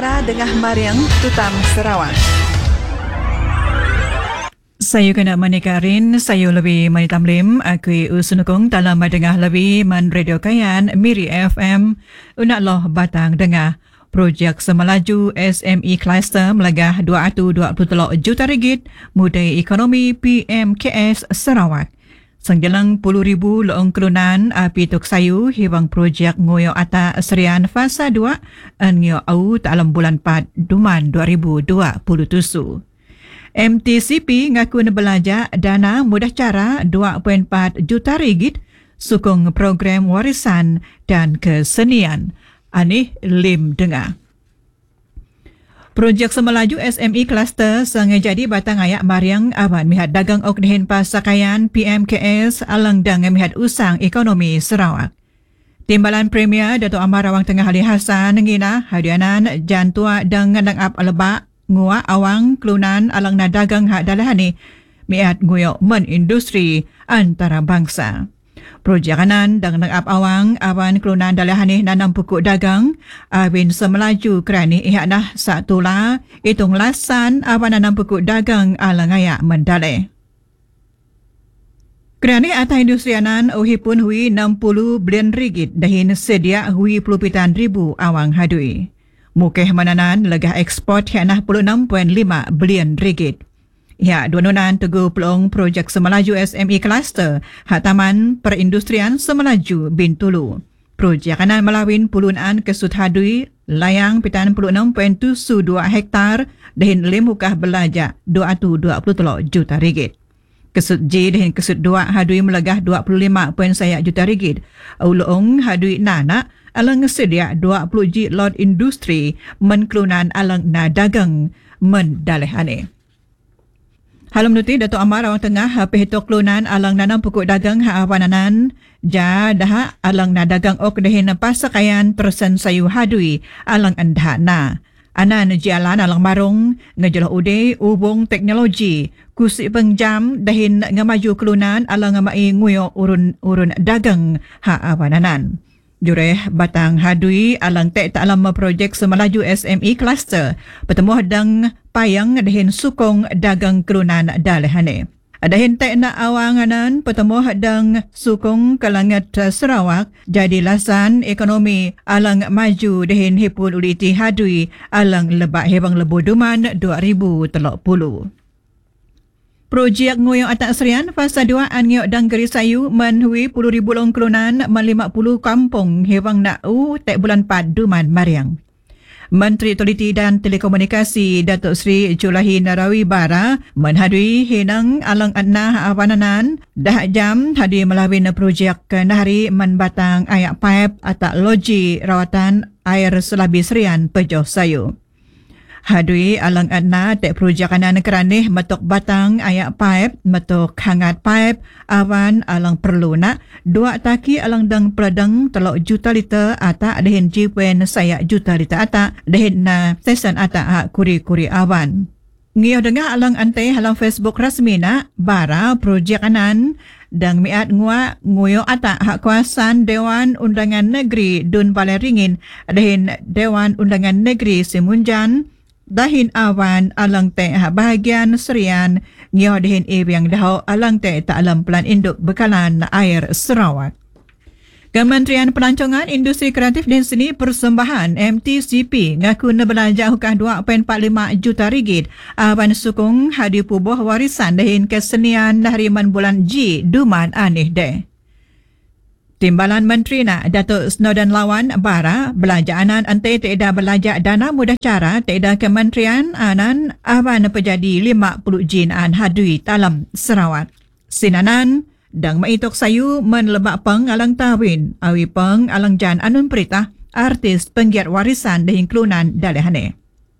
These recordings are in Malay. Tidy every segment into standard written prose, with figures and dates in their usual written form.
Dengah Mariang Tutam Sarawak. Saya kena manikarin, saya lebih manitamlim, aku usunukong dalam madengah lebih man radio kayan Miri FM, unaklah batang dengah. Projek Semelaju SME Cluster melagah RM223 juta mudai ekonomi PMKS Sarawak. Senggelang 10,000 loong kelunan api tuk sayu hiwang projek ngoyo ata serian fasa 2 anyo au dalam bulan 4 Duman 2027. MTCP ngaku belajar dana mudah cara RM2.4 juta sukung program warisan dan kesenian. Anih lim dengar. Projek Semelaju SME Cluster sangat jadi batang ayak Mariang awan mihat dagang okdehin pasakayan PMKS alang dang mihat usang ekonomi Sarawak. Timbalan Premier Dato' Amar Awang Tengah Ali Hassan ngina hadianan jantua dang ngandang ap aleba ngua awang kelunan alang na dagang hak dalahani mihat nguyok men industri antara bangsa. Projekanan dang nang ap awang awan kelunan dalahani nanam pukuk dagang awin Semelaju kerani ihak nah satula itung lasan awan nanam pukuk dagang alang ayak mendaleh. Kerani atas industrianan uhi pun hui 60 bilion ringgit dahin sedia hui pelupitan ribu awang hadui. Mukeh mananan legah ekspor hianah 16.5 bilion ringgit. Ya, duanunan teguh pelong projek Semelaju SME Cluster hak Taman Perindustrian Semelaju Bintulu. Projek kanan melawin pulunan kesut hadui layang pitan 46.72 hektar dahin lemukah belajak RM223 juta. Kesut J dahin kesut 2 hadui melegah 25 juta ringgit. Ulong hadui nana alang sedia 20 G lot industri menklunan alang na dagang mendaleh ane. Halam nuti Dato' Amar Awang Tengah pehitok klunan alang nanam pukuk dagang hawananan ja dah alang na dagang ok dahin pasakayan persen sayu hadui alang andah na. Anan jalan alang marung ngejelah ude ubung teknologi kusi pengjam dahin ngamaju klunan alang ngamai nguyo urun dagang hawananan. Jureh batang hadui alang tak alam projek Semelaju SME Cluster bertemu hadang payang dahin sukong dagang kelunan dalehane. Dahin tak nak awanganan bertemu hadang sukong kalangat Sarawak jadi lasan ekonomi alang maju dahin hipul uliti hadui alang lebak hebang lebu Duman 2030. Projek ngoyong atak serian fasa 2 angyok dang geri sayu menhui 10,000 long kelunan men 50 kampung hewang na'u tak bulan 4 Duman Mariang. Menteri Teliti dan Telekomunikasi Datuk Seri Julahi Narawi Bara menhadui hinang alang anah awananan dah jam hadi melawin projek nahari menbatang ayak paip atak loji rawatan air selabi serian pejoh sayu. Hadui alang adna tek projekanan keranih metok batang ayak paip, metok hangat paip, awan alang perlu nak, 2 taki alang dang peladang telok juta liter atak dahin jiwen sayak juta liter atak dahin na stesen atak hak kuri-kuri awan. Ngiyah dengar alang antai halang Facebook rasmi nak, bara projekanan dang miat ngua nguyok atak hak kuasan Dewan Undangan Negeri Dun Balai Ringin dahin Dewan Undangan Negeri Semunjan dahin awan alang te bahagian serian ngio dahin ibiang dahaw alang te tak alam pelan induk bekalan air Sarawak. Kementerian Pelancongan Industri Kreatif dan Seni Persembahan MTCP ngaku nebelanja hukah 2.45 juta ringgit awan sukung hadi pubuh warisan dahin kesenian hariman bulan G Duman anih deh. Timbalan Menteri nak Datuk Snowden Lawan Bara belanjaanan antai tidak belanja dana mudah cara tidak kementerian anan awan pejadi 50 jinaan hadui dalam Sarawak. Sinanan dang maitok sayu menlebak peng alang tawin awi peng alang jan anun perintah artis penggiat warisan dahin kelunan dalehane.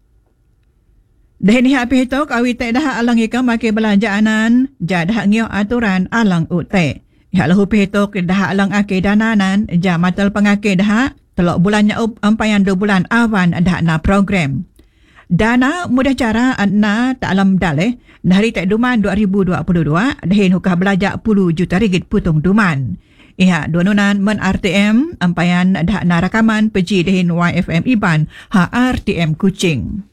Dahin hak pihitok awi tak dah alang ika makai belanjaanan jadah ngio aturan alang utek. Hak lahu pihitok dah alang ake dananan jamatal pengake dah telok bulannya ampayan 2 bulan awan dah na program. Dana mudah cara adna tak alam daleh dari tak Duman 2022 dahin hukah belajak 10 juta ringgit putung Duman. Iha duanunan men RTM ampayan dah narakaman peji dehin YFM Iban ha RTM Kuching.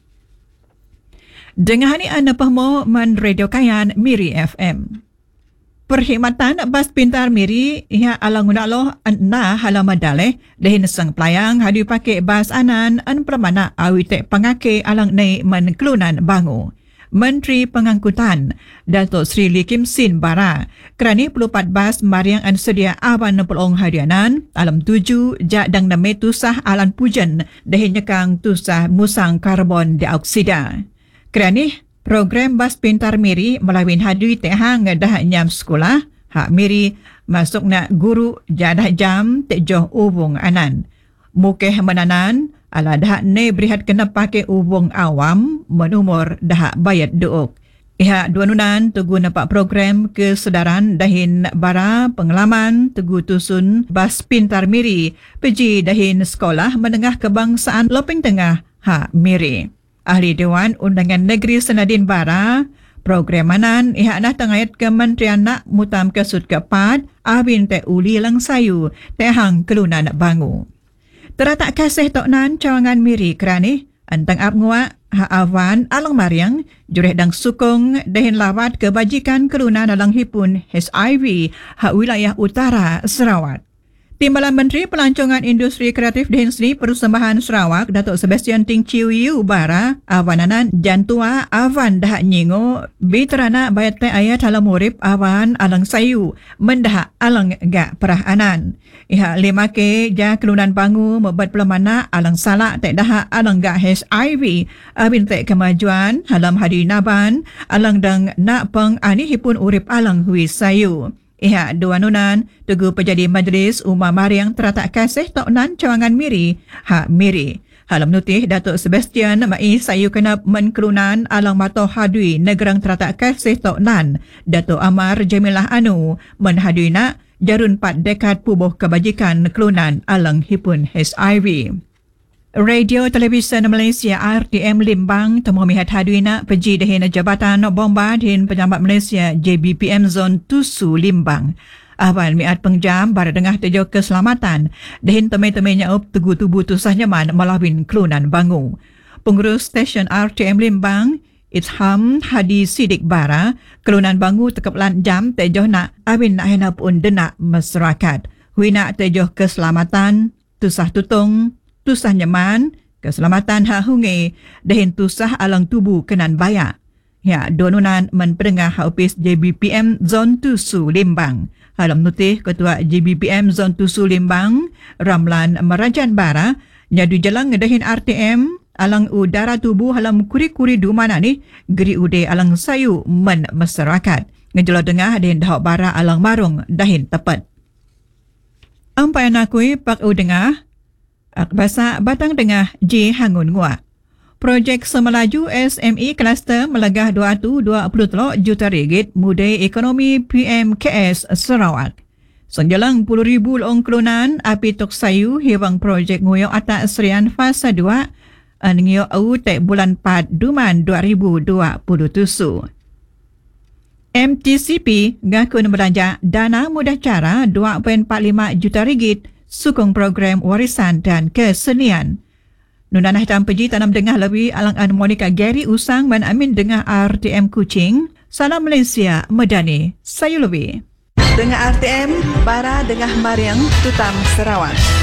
Dengar ni anda pahmo men Radio Kayan Miri FM. Perkhidmatan bas pintar Miri iha alang unaloh na halamadale dehin sang pelayang hadi pakai bas anan an permana awite pangake alang nei men Kelunan Bangu. Menteri Pengangkutan Datuk Sri Lee Kim Sin Bara kerana pelupat bas mariang an sedia awan nepelong harianan alam 7 jak dang name tusah alan pujan dahin nyekang tusah musang karbon dioksida. Kerana program bas pintar Miri melawin hadui tehang dah nyam sekolah hak Miri masuk nak guru jadah jam tejoh ubung anan. Mukeh menanan ala dah ne berihat kena pakai ubung awam menumur dah bayat duuk. Iha duanunan tugu nampak program kesedaran dahin bara pengalaman tugu tusun bas pintar Miri peji dahin sekolah menengah kebangsaan Lopeng Tengah ha Miri. Ahli Dewan Undangan Negeri Senadin Bara program manan iha nah tengayat Kementerian Nak Mutam Kesut Kepat Abin Te Uli Langsayu Tehang Kelunan Bangu. Teratak kasih toknan cawangan Miri kerani antang abngua ha awan alang mariang jureh dang sukong dehin lawat kebajikan Kelunan alang hipun HIV ha wilayah utara Sarawak. Timbalan Menteri Pelancongan Industri Kreatif dehin seni Persembahan Sarawak Datuk Sebastian Ting Chiu Yu Bara awananan jantua awan dah nyingo biterana bayat te ayat halam urip awan alang sayu mendah alang gak perahanan. Iha lima ke ja Kelunan Bangu mebat pelamana alang salak te dah alang gak HIV abin te kemajuan halam hadi naban alang dang nak peng ani hipun urip alang hui sayu. Iha duanunan tugu pejadi Majlis Umar Mariang teratak kasih toknan cawangan Miri ha Miri. Halam nutih Datuk Sebastian mai sayu kenap men Kelunan alang matoh hadui negerang teratak kasih toknan Datuk Amar Jamilah Anu men hadui nak jarun 4 dekad pubuh kebajikan Kelunan alang hipun HIV. Radio Televisyen Malaysia RTM Limbang temu mihat haduina peji dehin Jabatan Bomba dehin Pejabat Malaysia JBPM Zon Tusu Limbang. Awan miat pengjam bara dengah tejo keselamatan dehin temai-temai nyaup tugu tubuh tusah nyaman melawin Kelunan Bangu. Pengurus stesen RTM Limbang Itham Hadi Sidik Bara Kelunan Bangu tekap lan jam tejo nak awin nak henap un denak masyarakat. Hui nak tejo keselamatan tusah tutung tusah nyaman, keselamatan hak hungi, dahin tusah alang tubuh kenan bayak. Ya, donunan menperengah Haupis JBPM Zon Tusu Limbang. Halam nutih Ketua JBPM Zon Tusu Limbang, Ramlan Merajan Bara, nyadu jalang dahin RTM, alang udara tubuh halam kuri-kuri dumana ni, geri ude alang sayu men masyarakat. Ngejelo dengah dahin dahok bara alang marung dahin tepat. Ampayan akui pak udengah, Akbasa Batang Dengah J Hangun Ngua. Projek Semelaju SME Cluster melegah 223 juta ringgit mudai ekonomi PMKS Sarawak. Sengjalang 10,000 long Kelunan api tok sayu hewang projek nguyok atak serian fasa 2 nguyok au tek bulan 4 Duman 2027. MTCP ngakun belanja dana mudah cara 2.45 juta ringgit sukong program warisan dan kesenian. Nunanah hitam peji tanam dengah lebih alang-an Monica Gary Usang dan Amin dengah RTM Kuching. Salam Malaysia Medani. Saya lebih. Dengar RTM, Bara Dengah Mariang, Tutam Sarawak.